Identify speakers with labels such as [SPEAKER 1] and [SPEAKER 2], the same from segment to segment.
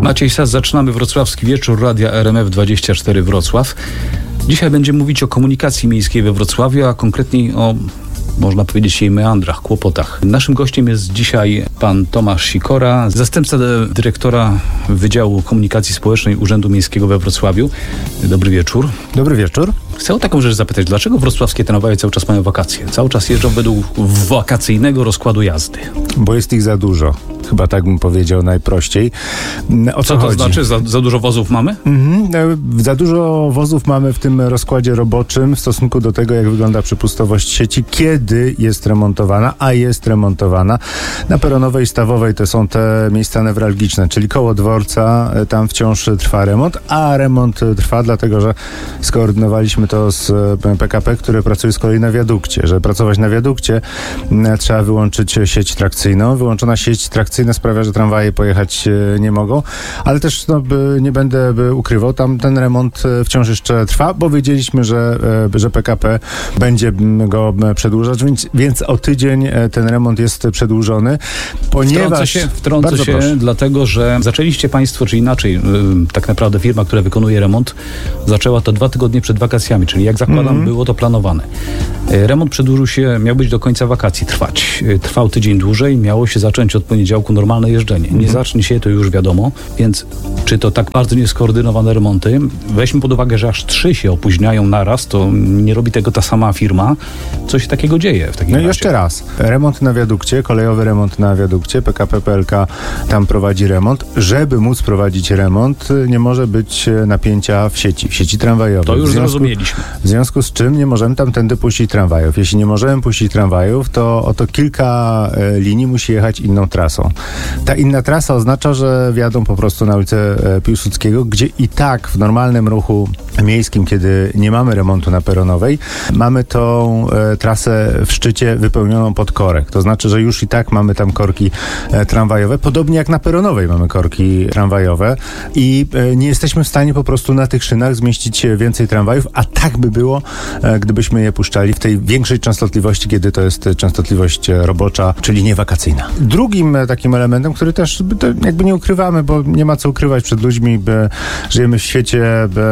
[SPEAKER 1] Maciej Sas, zaczynamy Wrocławski Wieczór Radia RMF24 Wrocław. Dzisiaj będziemy mówić o komunikacji miejskiej we Wrocławiu, a konkretniej o, można powiedzieć, jej meandrach, kłopotach. Naszym gościem jest dzisiaj pan Tomasz Sikora, zastępca dyrektora Wydziału Komunikacji Społecznej Urzędu Miejskiego we Wrocławiu. Dobry wieczór.
[SPEAKER 2] Dobry wieczór.
[SPEAKER 1] Chcę o taką rzecz zapytać, dlaczego wrocławskie tramwaje cały czas mają wakacje? Cały czas jeżdżą według wakacyjnego rozkładu jazdy.
[SPEAKER 2] Bo jest ich za dużo. Chyba tak bym powiedział najprościej. O co
[SPEAKER 1] to znaczy? Za dużo wozów mamy?
[SPEAKER 2] Za dużo wozów mamy w tym rozkładzie roboczym w stosunku do tego, jak wygląda przepustowość sieci, kiedy jest remontowana, a jest remontowana. Na Peronowej i Stawowej to są te miejsca newralgiczne, czyli koło dworca, tam wciąż trwa remont, a remont trwa dlatego, że skoordynowaliśmy to z PKP, które pracuje z kolei na wiadukcie. Żeby pracować na wiadukcie, trzeba wyłączyć sieć trakcyjną. Wyłączona sieć trakcyjna sprawia, że tramwaje pojechać nie mogą, ale też nie będę ukrywał, tam ten remont wciąż jeszcze trwa, bo wiedzieliśmy, że PKP będzie go przedłużać, więc o tydzień ten remont jest przedłużony, ponieważ...
[SPEAKER 1] Wtrącę się dlatego, że zaczęliście państwo, czy inaczej, tak naprawdę firma, która wykonuje remont, zaczęła to 2 tygodnie przed wakacjami, czyli jak zakładam, było to planowane. Remont przedłużył się, miał być do końca wakacji trwać. Trwał tydzień dłużej, miało się zacząć od poniedziałku normalne jeżdżenie. Nie zacznie się, to już wiadomo, więc czy to tak bardzo nieskoordynowane remonty? Weźmy pod uwagę, że aż 3 się opóźniają naraz, to nie robi tego ta sama firma. Co się takiego dzieje w takim razie?
[SPEAKER 2] Jeszcze raz. Remont na wiadukcie, kolejowy remont na wiadukcie, PKP PLK tam prowadzi remont. Żeby móc prowadzić remont, nie może być napięcia w sieci tramwajowej.
[SPEAKER 1] To już zrozumieliśmy.
[SPEAKER 2] W związku z czym nie możemy tamtędy puścić tramwajów. Jeśli nie możemy puścić tramwajów, to oto kilka linii musi jechać inną trasą. Ta inna trasa oznacza, że wjadą po prostu na ulicę Piłsudskiego, gdzie i tak w normalnym ruchu miejskim, kiedy nie mamy remontu na Peronowej, mamy tą trasę w szczycie wypełnioną pod korek. To znaczy, że już i tak mamy tam korki tramwajowe, podobnie jak na Peronowej mamy korki tramwajowe i nie jesteśmy w stanie po prostu na tych szynach zmieścić więcej tramwajów, a tak by było, gdybyśmy je puszczali w tej większej częstotliwości, kiedy to jest częstotliwość robocza, czyli nie wakacyjna. Drugim takim elementem, który też jakby nie ukrywamy, bo nie ma co ukrywać przed ludźmi, żyjemy w świecie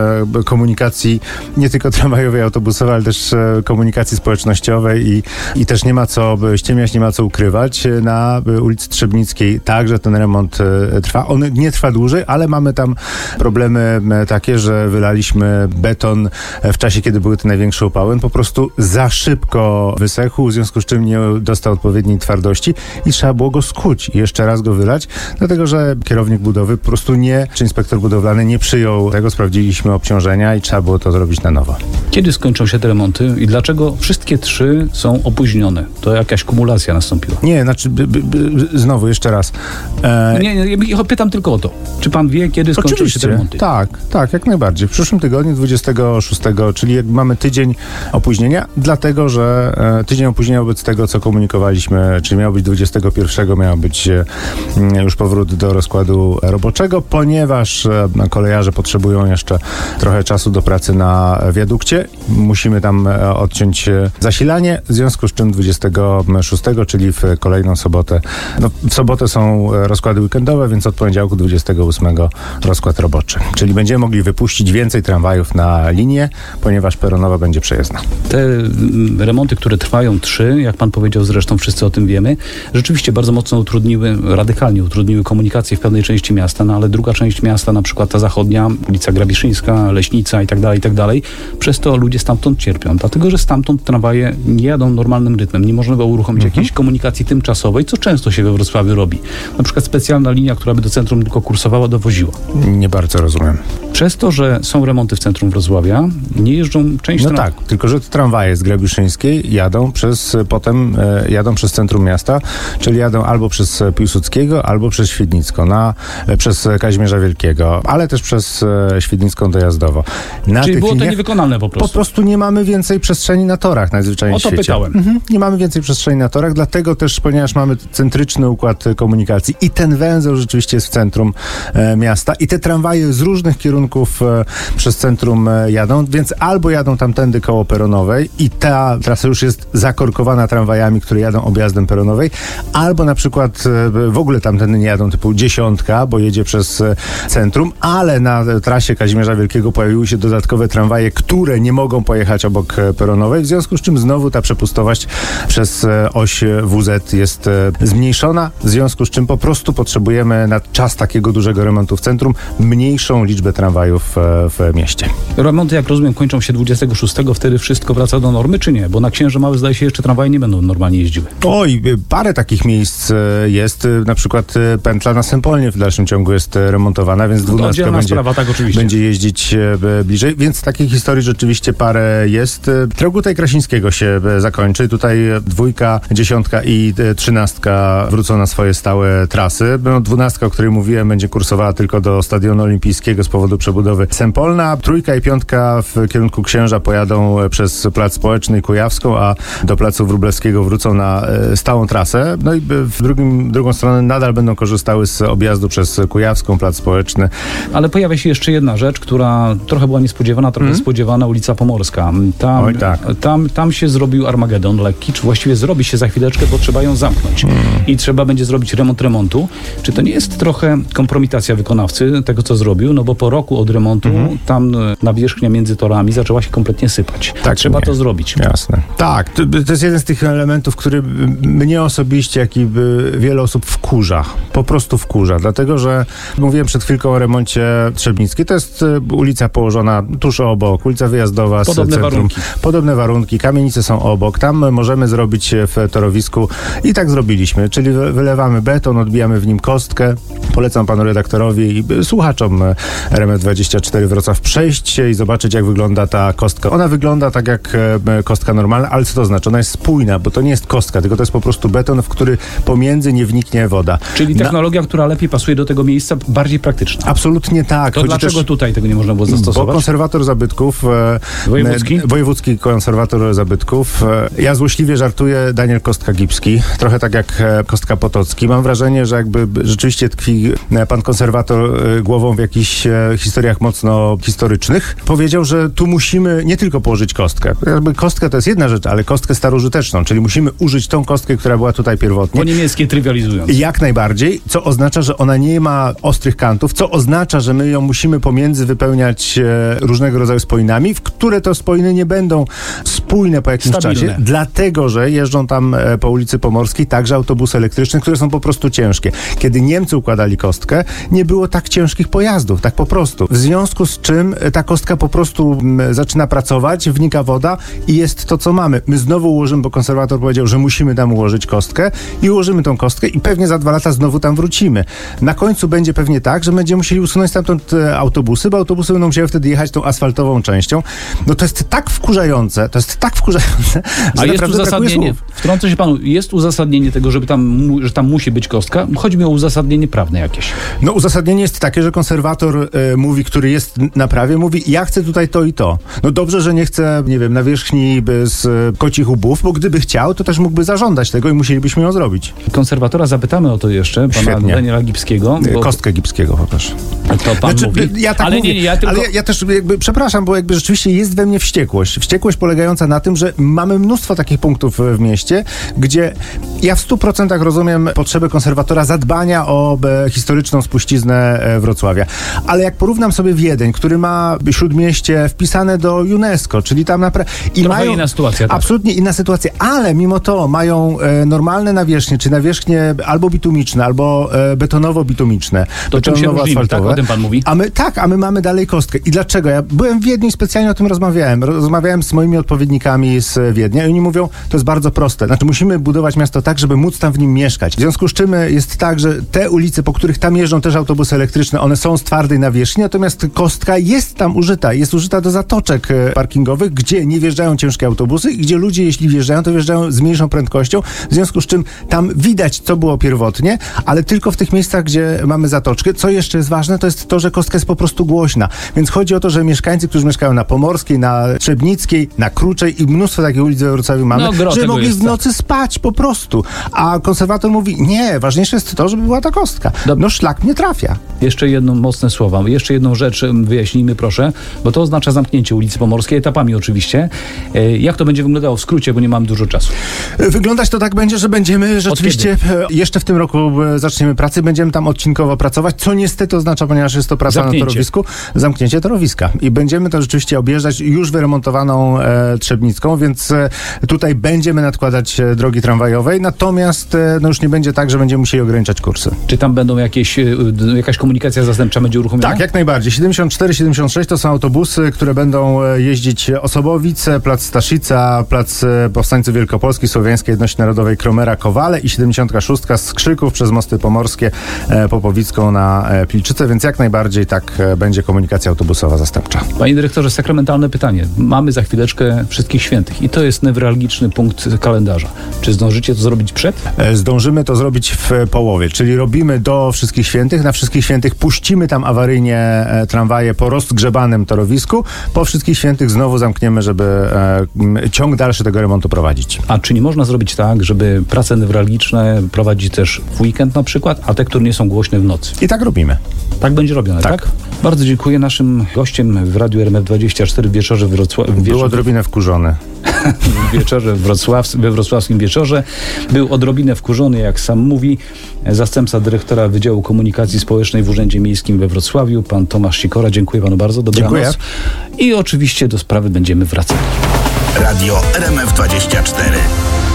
[SPEAKER 2] komunikacji nie tylko tramwajowej, autobusowej, ale też komunikacji społecznościowej i też nie ma co ściemniać, nie ma co ukrywać. Na ulicy Trzebnickiej także ten remont trwa. On nie trwa dłużej, ale mamy tam problemy takie, że wylaliśmy beton w czasie, kiedy były te największe upały. On po prostu za szybko wysechł, w związku z czym nie dostał odpowiedniej twardości i trzeba było go skuć i jeszcze raz go wylać, dlatego że kierownik budowy po prostu czy inspektor budowlany nie przyjął tego, sprawdziliśmy obciążenia i trzeba było to zrobić na nowo.
[SPEAKER 1] Kiedy skończą się te remonty i dlaczego wszystkie 3 są opóźnione? To jakaś kumulacja nastąpiła?
[SPEAKER 2] Nie, znaczy znowu jeszcze raz.
[SPEAKER 1] Nie, pytam tylko o to. Czy pan wie, kiedy skończą się te remonty?
[SPEAKER 2] Tak, jak najbardziej. W przyszłym tygodniu 26, czyli jak mamy tydzień opóźnienia, dlatego, że tydzień opóźnienia wobec tego, co komunikowaliśmy, czyli miał być 21, miał być już powrót do rozkładu roboczego, ponieważ kolejarze potrzebują jeszcze trochę czasu do pracy na wiadukcie. Musimy tam odciąć zasilanie, w związku z czym 26, czyli w kolejną sobotę. W sobotę są rozkłady weekendowe, więc od poniedziałku 28 rozkład roboczy. Czyli będziemy mogli wypuścić więcej tramwajów na linię, ponieważ peronowa będzie przejezdna.
[SPEAKER 1] Te remonty, które trwają 3, jak pan powiedział, zresztą wszyscy o tym wiemy, rzeczywiście bardzo mocno radykalnie utrudniły komunikację w pewnej części miasta, no ale druga część miasta, na przykład ta zachodnia, ulica Grabiszyńska, Leśnica i tak dalej, przez to ludzie stamtąd cierpią, dlatego że stamtąd tramwaje nie jadą normalnym rytmem. Nie można było uruchomić jakiejś komunikacji tymczasowej, co często się we Wrocławiu robi. Na przykład specjalna linia, która by do centrum tylko kursowała, dowoziła.
[SPEAKER 2] Nie bardzo rozumiem.
[SPEAKER 1] Przez to, że są remonty w centrum Wrocławia, nie jeżdżą część
[SPEAKER 2] tak, tylko że te tramwaje z Grabiszyńskiej jadą przez centrum miasta, czyli jadą albo przez Piłsudskiego, albo przez Świdnicką, przez Kazimierza Wielkiego, ale też przez Świdnicką dojazdowo.
[SPEAKER 1] Czyli było to niewykonalne po prostu.
[SPEAKER 2] Po prostu nie mamy więcej przestrzeni na torach najzwyczajniej w świecie.
[SPEAKER 1] O to pytałem.
[SPEAKER 2] Nie mamy więcej przestrzeni na torach, dlatego też, ponieważ mamy centryczny układ komunikacji i ten węzeł rzeczywiście jest w centrum miasta i te tramwaje z różnych kierunków przez centrum jadą, więc albo jadą tamtędy koło peronowej i ta trasa już jest zakorkowana tramwajami, które jadą objazdem peronowej, albo na przykład w ogóle tamtędy nie jadą, typu 10, bo jedzie przez centrum, ale na trasie Kazimierza Wielkiego pojawiły się dodatkowe tramwaje, które nie mogą pojechać obok peronowej, w związku z czym znowu ta przepustowość przez oś WZ jest zmniejszona, w związku z czym po prostu potrzebujemy na czas takiego dużego remontu w centrum mniejszą liczbę tramwajów w mieście.
[SPEAKER 1] Remonty, jak rozumiem, kończą się 26, wtedy wszystko wraca do normy, czy nie? Bo na Księże Małe, zdaje się, jeszcze tramwaje nie będą normalnie jeździły.
[SPEAKER 2] Oj, parę takich miejsc jest, na przykład pętla na Sępolnie w dalszym ciągu jest remontowana, więc 12 będzie jeździć bliżej, więc takiej historii rzeczywiście parę jest. Traugutta i Krasińskiego się zakończy. Tutaj 2, 10 i 13 wrócą na swoje stałe trasy. 12, o której mówiłem, będzie kursowała tylko do Stadionu Olimpijskiego z powodu przebudowy Sępolna. 3 i 5 w kierunku Księża pojadą przez Plac Społeczny i Kujawską, a do Placu Wróblewskiego wrócą na stałą trasę. No i w drugą stronę nadal będą korzystały z objazdu przez Kujawską, Plac Społeczny.
[SPEAKER 1] Ale pojawia się jeszcze jedna rzecz, która trochę była niespodziewana, trochę spodziewana, ulica Pomorska. Tam się zrobił Armagedon lekki, czy właściwie zrobi się za chwileczkę, bo trzeba ją zamknąć. I trzeba będzie zrobić remont remontu. Czy to nie jest trochę kompromitacja wykonawcy tego, co zrobił? No bo po roku od remontu tam nawierzchnia między torami zaczęła się kompletnie sypać. Tak, trzeba to zrobić.
[SPEAKER 2] Jasne. Tak, to jest jeden z tych elementów, który mnie osobiście, jak i wiele osób wkurza. Po prostu wkurza. Dlatego, że mówiłem przed chwilką o remoncie Trzebnickiej. To jest ulica położona tuż obok, ulica wyjazdowa z centrum. Podobne warunki. Kamienice są obok. Tam możemy zrobić w torowisku i tak zrobiliśmy. Czyli wylewamy beton, odbijamy w nim kostkę. Polecam panu redaktorowi i słuchaczom RMF24 Wrocław przejść się i zobaczyć, jak wygląda ta kostka. Ona wygląda tak jak kostka normalna, ale co to znaczy? Ona jest spójna, bo to nie jest kostka, tylko to jest po prostu beton, w który pomiędzy nie wniknie woda.
[SPEAKER 1] Czyli technologia, która lepiej pasuje do tego miejsca, bardziej praktyczna.
[SPEAKER 2] Absolutnie tak.
[SPEAKER 1] To dlaczego tutaj tego nie można było zastosować?
[SPEAKER 2] Bo konserwator zabytków, wojewódzki konserwator zabytków, ja złośliwie żartuję, Daniel Kostka-Gipski, trochę tak jak Kostka Potocki. Mam wrażenie, że jakby rzeczywiście tkwi pan konserwator głową w jakichś historiach mocno historycznych. Powiedział, że tu musimy nie tylko położyć kostkę. Jakby kostka to jest jedna rzecz, ale kostkę starożyteczną, czyli musimy użyć tą kostkę, która była tutaj pierwotnie.
[SPEAKER 1] Po niemieckie trywializując.
[SPEAKER 2] Jak najbardziej, co oznacza, że ona nie ma ostrych kantów, co oznacza, że my ją musimy pomiędzy wypełniać różnego rodzaju spojinami, w które to spojiny nie będą spójne po jakimś czasie, dlatego, że jeżdżą tam po ulicy Pomorskiej także autobusy elektryczne, które są po prostu ciężkie. Kiedy Niemcy układali kostkę, nie było tak ciężkich pojazdów, tak po prostu. W związku z czym ta kostka po prostu zaczyna pracować, wnika woda i jest to, co mamy. My znowu ułożymy, bo konserwator powiedział, że musimy tam ułożyć kostkę i ułożymy tą kostkę i pewnie za 2 lata znowu tam wrócimy. Na końcu będzie pewnie tak, że będziemy musieli usunąć stamtąd autobusy, bo autobusy będą musiały wtedy jechać tą asfaltową częścią. No to jest tak wkurzające, że
[SPEAKER 1] a jest uzasadnienie, wtrącę się panu, jest uzasadnienie tego, że tam musi być kostka? Chodzi mi o uzasadnienie prawne jakieś.
[SPEAKER 2] No uzasadnienie jest takie, że konserwator mówi, który jest na prawie, mówi, ja chcę tutaj to i to. No dobrze, że nie chce, nie wiem, nawierzchni z kocich łbów, bo gdyby chciał, to też mógłby zażądać tego i musielibyśmy ją zrobić.
[SPEAKER 1] Konserwatora zapytamy o to jeszcze, pana Daniela Gipskiego.
[SPEAKER 2] Kostkę Gipskiego, poproszę.
[SPEAKER 1] To pan mówi.
[SPEAKER 2] Ja tak ale mówię, ale ja też przepraszam, bo rzeczywiście jest we mnie wściekłość. Wściekłość polegająca na tym, że mamy mnóstwo takich punktów w mieście, gdzie ja w 100% rozumiem potrzebę konserwatora zadbania o historyczną spuściznę Wrocławia. Ale jak porównam sobie Wiedeń, który ma śródmieście wpisane do UNESCO, czyli tam naprawdę...
[SPEAKER 1] Trochę inna sytuacja. Tak.
[SPEAKER 2] Absolutnie inna sytuacja, ale mimo to mają normalne nawierzchnie, czy nawierzchnie albo bitumiczne, albo betonowo-bitumiczne, betonowo-asfaltowe.
[SPEAKER 1] Tak? O tym pan mówi?
[SPEAKER 2] A my mamy dalej kostkę. I dlaczego? Ja byłem w Wiedniu i specjalnie o tym rozmawiałem. Rozmawiałem z moimi odpowiednikami z Wiednia i oni mówią, to jest bardzo proste. Znaczy musimy budować miasto tak, żeby móc tam w nim mieszkać. W związku z czym jest tak, że te ulice, po których tam jeżdżą też autobusy elektryczne, one są z twardej nawierzchni, natomiast kostka jest tam użyta. Jest użyta do zatoczek parkingowych, gdzie nie wjeżdżają ciężkie autobusy i gdzie ludzie, jeśli wjeżdżają, to wjeżdżają z mniejszą prędkością, w związku z czym tam widać, co było pierwotnie, ale tylko w tych miejscach, gdzie mamy zatoczkę. Co jeszcze jest ważne, to jest to, że kostka jest po prostu głośna. Więc chodzi o to, że mieszkańcy, którzy mieszkają na Pomorskiej, na Trzebnickiej, na Kruczej i mnóstwo takich ulic we Wrocławiu mamy, że mogli w nocy spać po prostu. A konserwator mówi, nie, ważniejsze jest to, żeby była ta kostka. No szlak mnie trafia.
[SPEAKER 1] Jeszcze jedno mocne słowa. Jeszcze jedną rzecz wyjaśnijmy, proszę, bo to oznacza zamknięcie ulicy Pomorskiej, etapami oczywiście. Jak to będzie wyglądało w skrócie, bo nie mam dużo czasu?
[SPEAKER 2] Wyglądać to tak będzie, że będziemy rzeczywiście jeszcze w tym roku zaczniemy pracę, będziemy tam odcinkowo pracować, co niestety oznacza, ponieważ jest to praca na torowisku, zamknięcie torowiska. I będziemy to rzeczywiście objeżdżać już wyremontowaną Trzebnicką, więc tutaj będziemy nadkładać drogi tramwajowej, natomiast no już nie będzie tak, że będziemy musieli ograniczać kursy.
[SPEAKER 1] Czy tam będą jakaś komunikacja zastępcza będzie uruchomiona?
[SPEAKER 2] Tak, jak najbardziej. 74, 76 to są autobusy, które będą jeździć Osobowice, Plac Staszica, Plac Powstańców Wielkopolskich, Słowiańskiej Jedności Narodowej, Kromera, Kowale i 76 z Krzyków przez Mosty Pomorskie, Popowicką na Pilczyce, więc jak najbardziej tak będzie komunikacja autobusowa zastępcza.
[SPEAKER 1] Panie dyrektorze, sakramentalne pytanie. Mamy za chwileczkę Wszystkich Świętych i to jest newralgiczny punkt kalendarza. Czy zdążycie to zrobić przed?
[SPEAKER 2] Zdążymy to zrobić w połowie, czyli robimy do Wszystkich Świętych. Na Wszystkich Świętych puścimy tam awaryjnie tramwaje po rozgrzebanym torowisku. Po Wszystkich Świętych znowu zamkniemy, żeby ciąg dalszy tego remontu prowadzić.
[SPEAKER 1] A czy nie można zrobić tak, żeby prace newralgiczne prowadzić też w weekend na przykład, a te, które nie są głośne w nocy?
[SPEAKER 2] I tak robimy.
[SPEAKER 1] Tak będzie robione, tak? Bardzo dziękuję. Naszym gościem w Radiu RMF24 w Wieczorze w Wrocławiu...
[SPEAKER 2] Był odrobinę wkurzony.
[SPEAKER 1] We wrocławskim Wieczorze był odrobinę wkurzony, jak sam mówi, zastępca dyrektora Wydziału Komunikacji Społecznej w Urzędzie Miejskim we Wrocławiu, pan Tomasz Sikora. Dziękuję panu bardzo. Dobranoc. I oczywiście do sprawy będziemy wracali.
[SPEAKER 3] Radio RMF24.